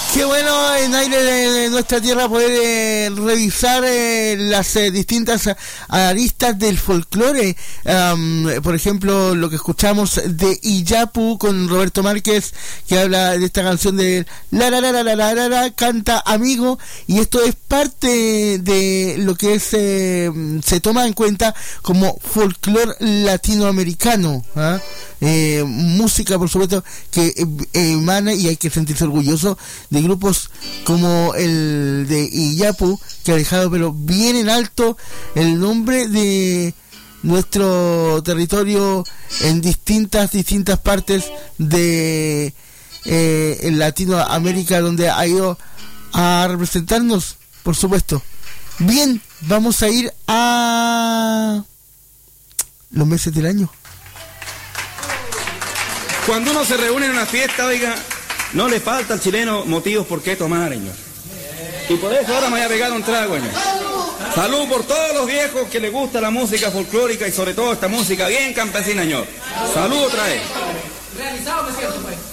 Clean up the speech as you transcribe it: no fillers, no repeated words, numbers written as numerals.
Qué bueno en aire de nuestra tierra poder revisar las distintas aristas del folclore. Por ejemplo, lo que escuchamos de Iyapu con Roberto Márquez, que habla de esta canción de la, canta amigo, y esto es parte de lo que es se toma en cuenta como folclore latinoamericano, ¿ah? Música, por supuesto, que emana, y hay que sentirse orgulloso de grupos como el de Iyapu, que ha dejado pero bien en alto el nombre de nuestro territorio en distintas partes de en Latinoamérica, donde ha ido a representarnos, por supuesto. Bien, vamos a ir a los meses del año. Cuando uno se reúne en una fiesta, oiga, no le falta al chileno motivos por qué tomar, señor. Y por eso ahora me voy a pegar un trago, señor. Salud por todos los viejos que les gusta la música folclórica y sobre todo esta música bien campesina, señor. Salud otra vez. Realizado, me siento, pues.